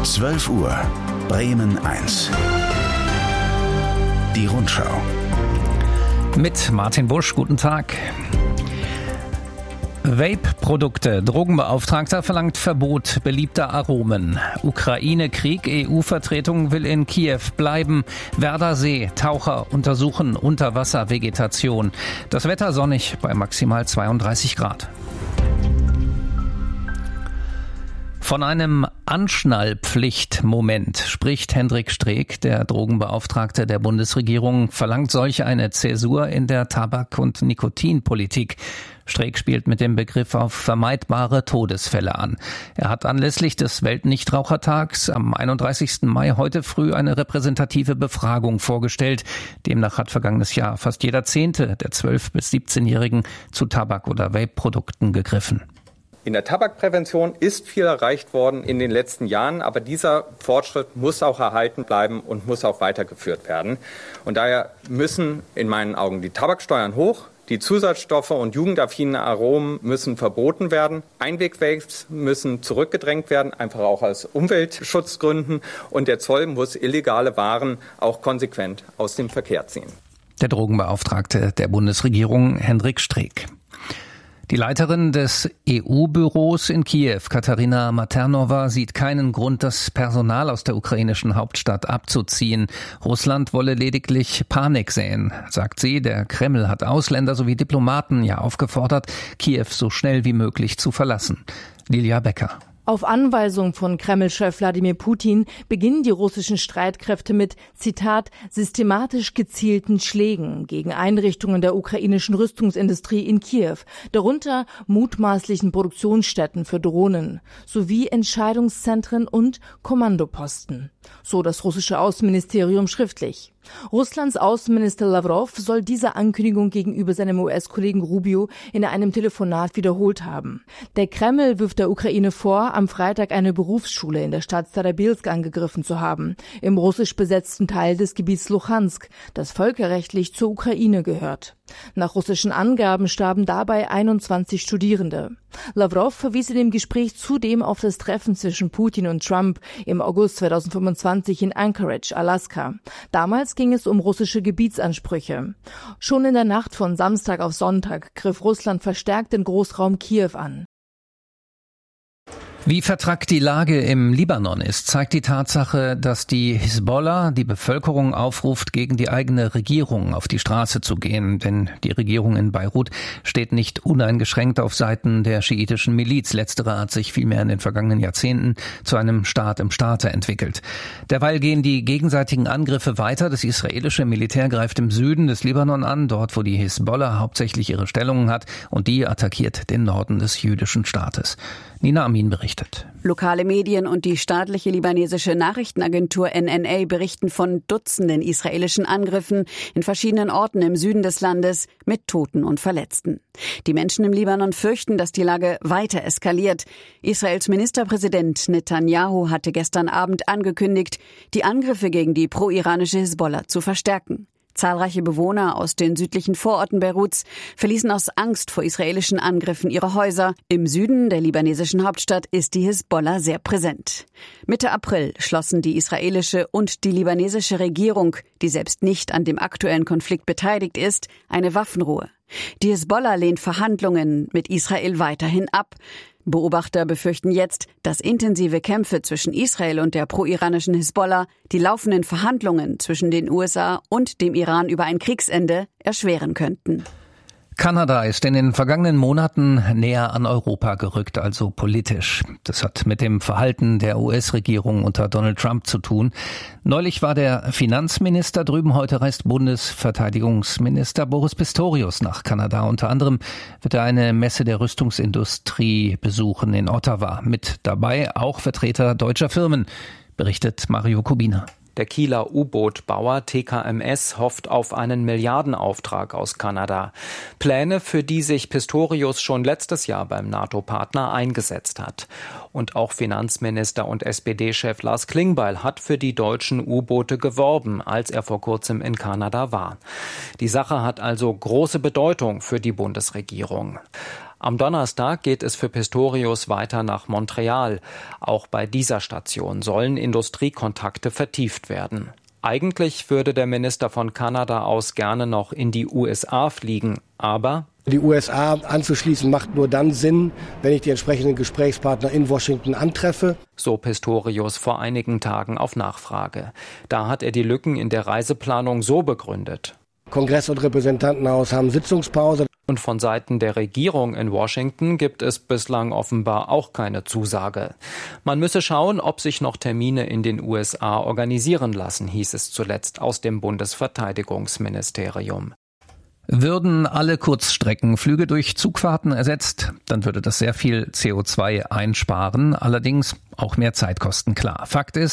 12 Uhr, Bremen 1. Die Rundschau. Mit Martin Busch, guten Tag. Vape-Produkte. Drogenbeauftragter verlangt Verbot beliebter Aromen. Ukraine-Krieg. EU-Vertretung will in Kiew bleiben. Werdersee. Taucher untersuchen Unterwasservegetation. Das Wetter sonnig bei maximal 32 Grad. Von einem Anschnallpflichtmoment spricht Hendrik Streeck, der Drogenbeauftragte der Bundesregierung, verlangt solch eine Zäsur in der Tabak- und Nikotinpolitik. Streeck spielt mit dem Begriff auf vermeidbare Todesfälle an. Er hat anlässlich des Weltnichtrauchertags am 31. Mai heute früh eine repräsentative Befragung vorgestellt. Demnach hat vergangenes Jahr fast jeder Zehnte der 12- bis 17-Jährigen zu Tabak- oder Vape-Produkten gegriffen. In der Tabakprävention ist viel erreicht worden in den letzten Jahren, aber dieser Fortschritt muss auch erhalten bleiben und muss auch weitergeführt werden. Und daher müssen in meinen Augen die Tabaksteuern hoch, die Zusatzstoffe und jugendaffine Aromen müssen verboten werden, Einwegvapes müssen zurückgedrängt werden, einfach auch aus Umweltschutzgründen, und der Zoll muss illegale Waren auch konsequent aus dem Verkehr ziehen. Der Drogenbeauftragte der Bundesregierung, Hendrik Streeck. Die Leiterin des EU-Büros in Kiew, Katarina Maternova, sieht keinen Grund, das Personal aus der ukrainischen Hauptstadt abzuziehen. Russland wolle lediglich Panik säen, sagt sie. Der Kreml hat Ausländer sowie Diplomaten aufgefordert, Kiew so schnell wie möglich zu verlassen. Lilia Becker. Auf Anweisung von Kreml-Chef Wladimir Putin beginnen die russischen Streitkräfte mit, Zitat, systematisch gezielten Schlägen gegen Einrichtungen der ukrainischen Rüstungsindustrie in Kiew, darunter mutmaßlichen Produktionsstätten für Drohnen, sowie Entscheidungszentren und Kommandoposten. So das russische Außenministerium schriftlich. Russlands Außenminister Lavrov soll diese Ankündigung gegenüber seinem US-Kollegen Rubio in einem Telefonat wiederholt haben. Der Kreml wirft der Ukraine vor, am Freitag eine Berufsschule in der Stadt Starobilsk angegriffen zu haben, im russisch besetzten Teil des Gebiets Luhansk, das völkerrechtlich zur Ukraine gehört. Nach russischen Angaben starben dabei 21 Studierende. Lavrov verwies in dem Gespräch zudem auf das Treffen zwischen Putin und Trump im August 2025 in Anchorage, Alaska. Damals ging es um russische Gebietsansprüche. Schon in der Nacht von Samstag auf Sonntag griff Russland verstärkt den Großraum Kiew an. Wie vertrackt die Lage im Libanon ist, zeigt die Tatsache, dass die Hisbollah die Bevölkerung aufruft, gegen die eigene Regierung auf die Straße zu gehen. Denn die Regierung in Beirut steht nicht uneingeschränkt auf Seiten der schiitischen Miliz. Letztere hat sich vielmehr in den vergangenen Jahrzehnten zu einem Staat im Staate entwickelt. Derweil gehen die gegenseitigen Angriffe weiter. Das israelische Militär greift im Süden des Libanon an, dort wo die Hisbollah hauptsächlich ihre Stellungen hat, und die attackiert den Norden des jüdischen Staates. Nina Amin berichtet. Lokale Medien und die staatliche libanesische Nachrichtenagentur NNA berichten von Dutzenden israelischen Angriffen in verschiedenen Orten im Süden des Landes mit Toten und Verletzten. Die Menschen im Libanon fürchten, dass die Lage weiter eskaliert. Israels Ministerpräsident Netanyahu hatte gestern Abend angekündigt, die Angriffe gegen die pro-iranische Hisbollah zu verstärken. Zahlreiche Bewohner aus den südlichen Vororten Beiruts verließen aus Angst vor israelischen Angriffen ihre Häuser. Im Süden der libanesischen Hauptstadt ist die Hisbollah sehr präsent. Mitte April schlossen die israelische und die libanesische Regierung, die selbst nicht an dem aktuellen Konflikt beteiligt ist, eine Waffenruhe. Die Hisbollah lehnt Verhandlungen mit Israel weiterhin ab. Beobachter befürchten jetzt, dass intensive Kämpfe zwischen Israel und der pro-iranischen Hisbollah die laufenden Verhandlungen zwischen den USA und dem Iran über ein Kriegsende erschweren könnten. Kanada ist in den vergangenen Monaten näher an Europa gerückt, also politisch. Das hat mit dem Verhalten der US-Regierung unter Donald Trump zu tun. Neulich war der Finanzminister drüben, heute reist Bundesverteidigungsminister Boris Pistorius nach Kanada. Unter anderem wird er eine Messe der Rüstungsindustrie besuchen in Ottawa. Mit dabei auch Vertreter deutscher Firmen, berichtet Mario Kubina. Der Kieler U-Boot-Bauer TKMS hofft auf einen Milliardenauftrag aus Kanada. Pläne, für die sich Pistorius schon letztes Jahr beim NATO-Partner eingesetzt hat. Und auch Finanzminister und SPD-Chef Lars Klingbeil hat für die deutschen U-Boote geworben, als er vor kurzem in Kanada war. Die Sache hat also große Bedeutung für die Bundesregierung. Am Donnerstag geht es für Pistorius weiter nach Montreal. Auch bei dieser Station sollen Industriekontakte vertieft werden. Eigentlich würde der Minister von Kanada aus gerne noch in die USA fliegen, aber die USA anzuschließen macht nur dann Sinn, wenn ich die entsprechenden Gesprächspartner in Washington antreffe. So Pistorius vor einigen Tagen auf Nachfrage. Da hat er die Lücken in der Reiseplanung so begründet. Kongress und Repräsentantenhaus haben Sitzungspause. Und von Seiten der Regierung in Washington gibt es bislang offenbar auch keine Zusage. Man müsse schauen, ob sich noch Termine in den USA organisieren lassen, hieß es zuletzt aus dem Bundesverteidigungsministerium. Würden alle Kurzstreckenflüge durch Zugfahrten ersetzt, dann würde das sehr viel CO2 einsparen, allerdings auch mehr Zeit kosten, klar. Fakt ist,